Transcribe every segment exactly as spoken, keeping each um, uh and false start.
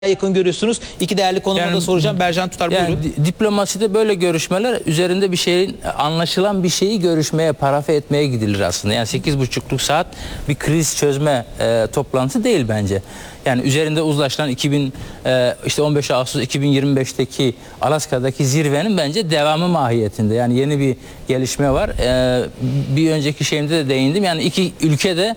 yakın görüyorsunuz? İki değerli konuma Yani, da soracağım. Bercan Tutar, yani buyurun. di- diplomaside böyle görüşmeler üzerinde bir şeyin, anlaşılan bir şeyi görüşmeye, parafe etmeye gidilir aslında. Yani sekiz buçukluk saat bir kriz çözme e, toplantısı değil bence. Yani üzerinde uzlaşılan iki bin e, işte on beş Ağustos iki bin yirmi beş'teki Alaska'daki zirvenin bence devamı mahiyetinde. Yani yeni bir gelişme var. E, bir önceki şeyimde de değindim. Yani iki ülkede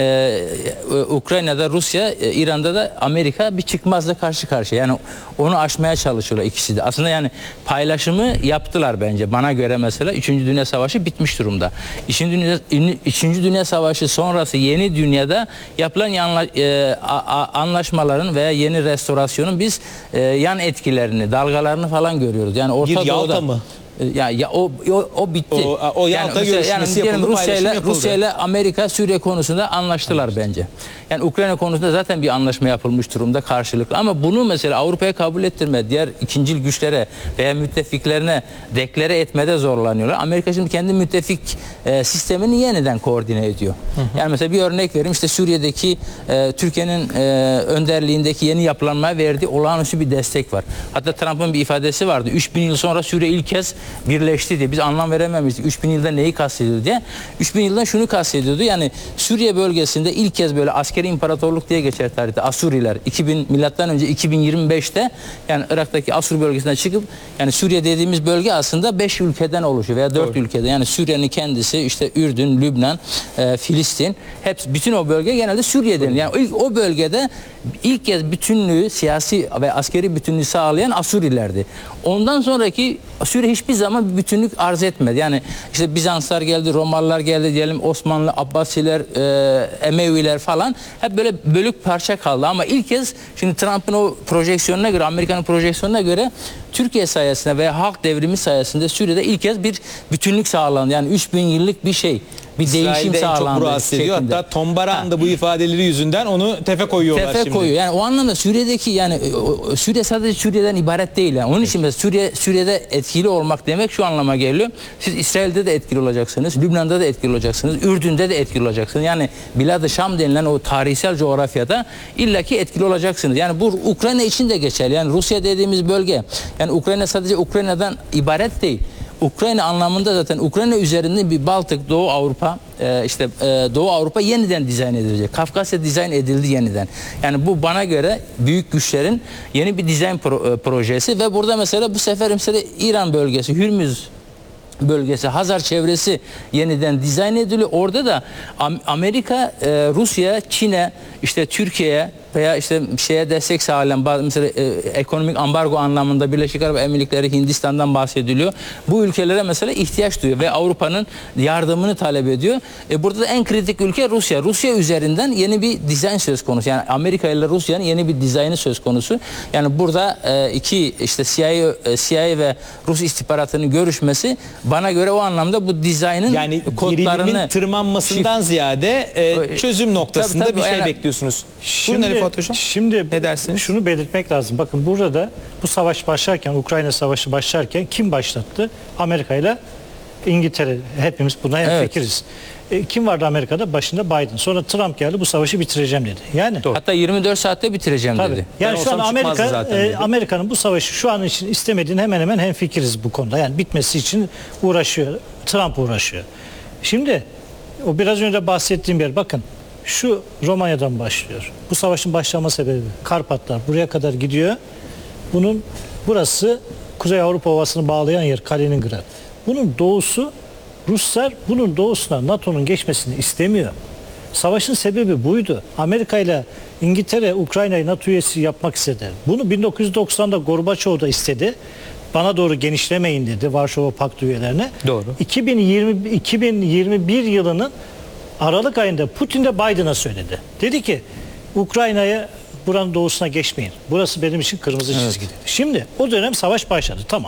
e, Ukrayna'da Rusya, e, İran'da da Amerika bir çıkmazla karşı karşıya. Yani onu aşmaya çalışıyorlar ikisi de. Aslında yani paylaşımı yaptılar bence. Bana göre mesela üçüncü Dünya Savaşı bitmiş durumda. İkinci Dünya, üçüncü Dünya Savaşı sonrası yeni dünyada yapılan yanla, e, a, a, anlaşmaların veya yeni restorasyonun biz e, yan etkilerini, dalgalarını falan görüyoruz. Yani Orta Bir Yalta Doğu'da mı? Ya, ya o, o o bitti. O, o Yalta yani, görüşmesi yani, yapıldı, Rusya ile paylaşım Rusya ile Amerika Suriye konusunda anlaştılar evet. bence. Yani Ukrayna konusunda zaten bir anlaşma yapılmış durumda karşılıklı. Ama bunu mesela Avrupa'ya kabul ettirme, diğer ikincil güçlere veya müttefiklerine deklare etmede zorlanıyorlar. Amerika şimdi kendi müttefik e, sistemini yeniden koordine ediyor. Hı hı. Yani mesela bir örnek vereyim. İşte Suriye'deki e, Türkiye'nin e, önderliğindeki yeni yapılanmaya verdiği olağanüstü bir destek var. Hatta Trump'ın bir ifadesi vardı. üç bin yıl sonra Suriye ilk kez birleşti diye. Biz anlam verememiştik. üç bin yılda neyi kastediyordu diye. üç bin yılda şunu kastediyordu. Yani Suriye bölgesinde ilk kez böyle askeri imparatorluk diye geçer tarihte. Asuriler iki bin milattan önce iki bin yirmi beş'te yani Irak'taki Asur bölgesinden çıkıp yani Suriye dediğimiz bölge aslında beş ülkeden oluşuyor veya dört ülkeden. Yani Suriye'nin kendisi, işte Ürdün, Lübnan, e, Filistin, hepsi, bütün o bölge genelde Suriye deniyor. Yani ilk o bölgede ilk kez bütünlüğü, siyasi ve askeri bütünlüğü sağlayan Asurilerdi. Ondan sonraki Suriye hiçbir zaman bir bütünlük arz etmedi. Yani işte Bizanslar geldi, Romalılar geldi diyelim, Osmanlı, Abbasiler, e, Emeviler falan hep böyle bölük parça kaldı. Ama ilk kez şimdi Trump'ın o projeksiyonuna göre, Amerika'nın projeksiyonuna göre Türkiye sayesinde veya halk devrimi sayesinde Suriye'de ilk kez bir bütünlük sağlandı. Yani üç bin yıllık bir şey. Bir İsrail'de değişim sağlandı. Ediyor. Hatta Tom Baran da bu ifadeleri yüzünden onu tefe koyuyorlar tefe şimdi. koyuyor. Yani o anlamda Suriye'deki yani Suriye sadece Suriye'den ibaret değil. Yani. Onun evet. için mesela Suriye, Suriye'de etkili olmak demek şu anlama geliyor. Siz İsrail'de de etkili olacaksınız. Lübnan'da da etkili olacaksınız. Ürdün'de de etkili olacaksınız. Yani Bilad-ı Şam denilen o tarihsel coğrafyada illaki etkili olacaksınız. Yani bu Ukrayna için de geçerli. Yani Rusya dediğimiz bölge. Yani Ukrayna sadece Ukrayna'dan ibaret değil. Ukrayna anlamında zaten Ukrayna üzerinde bir Baltık, Doğu Avrupa, e, işte e, Doğu Avrupa yeniden dizayn edilecek. Kafkasya dizayn edildi yeniden. Yani bu bana göre büyük güçlerin yeni bir dizayn pro, e, projesi ve burada mesela bu sefer mesela İran bölgesi, Hürmüz bölgesi, Hazar çevresi yeniden dizayn ediliyor. Orada da Amerika, e, Rusya, Çin'e, işte Türkiye'ye veya işte şeye destek sağlayan bazı mesela e, ekonomik ambargo anlamında Birleşik Arap Emirlikleri, Hindistan'dan bahsediliyor. Bu ülkelere mesela ihtiyaç duyuyor ve Avrupa'nın yardımını talep ediyor. E, burada da en kritik ülke Rusya. Rusya üzerinden yeni bir dizayn söz konusu. Yani Amerika ile Rusya'nın yeni bir dizaynı söz konusu. Yani burada e, iki işte C I A, C I A ve Rus istihbaratının görüşmesi bana göre o anlamda bu dizaynın yani kodlarını gerilimin tırmanmasından şif- ziyade e, çözüm noktasında tabii, tabii, bir şey yani, bekliyorsunuz. Şimdi, şimdi ne dersiniz? Şunu belirtmek lazım. Bakın burada bu savaş başlarken, Ukrayna savaşı başlarken kim başlattı? Amerika ile İngiltere. Hepimiz buna hemfikiriz. Evet. E, kim vardı Amerika'da? Başında Biden. Sonra Trump geldi, bu savaşı bitireceğim dedi. Yani doğru. Hatta yirmi dört saatte bitireceğim tabii. dedi. Yani ben şu an Amerika e, Amerika'nın bu savaşı şu an için istemediğini hemen hemen hemfikiriz bu konuda. Yani bitmesi için uğraşıyor. Trump uğraşıyor. Şimdi o biraz önce bahsettiğim yer, bakın şu Romanya'dan başlıyor. Bu savaşın başlama sebebi Karpatlar buraya kadar gidiyor. Bunun burası Kuzey Avrupa Ovası'nı bağlayan yer Kaliningrad. Bunun doğusu, Ruslar bunun doğusuna NATO'nun geçmesini istemiyor. Savaşın sebebi buydu. Amerika ile İngiltere Ukrayna'yı NATO üyesi yapmak istedi. Bunu bin dokuz yüz doksan'da Gorbaçov da istedi. Bana doğru genişlemeyin dedi Varşova Paktı üyelerine. Doğru. iki bin yirmi, iki bin yirmi bir yılının Aralık ayında Putin de Biden'a söyledi. Dedi ki Ukrayna'ya buranın doğusuna geçmeyin. Burası benim için kırmızı çizgi dedi. Evet. Şimdi o dönem savaş başladı. Tamam.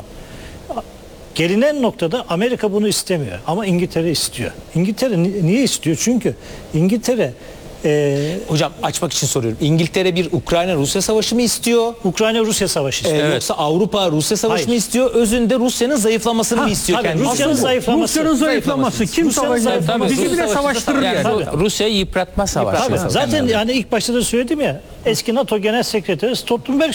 Gelinen noktada Amerika bunu istemiyor ama İngiltere istiyor. İngiltere niye istiyor? Çünkü İngiltere Ee, Hocam açmak için soruyorum. İngiltere bir Ukrayna-Rusya savaşı mı istiyor? Ukrayna-Rusya savaşı Ee, istiyor. Yoksa Avrupa Rusya savaşı Hayır. mı istiyor? Özünde Rusya'nın zayıflamasını Ha, mı istiyor tabii, kendisi? Rusya'nın Aslında bu. zayıflaması. Rusya'nın zayıflaması. Kim Rusya'nın savaşacak? zayıflaması. Bizi bile Rusya savaştırır Yani yani. Ru- Rusya'yı yıpratma savaşı. Tabii, zaten yani ilk başta da söyledim ya, eski NATO Genel Sekreteri Stoltenberg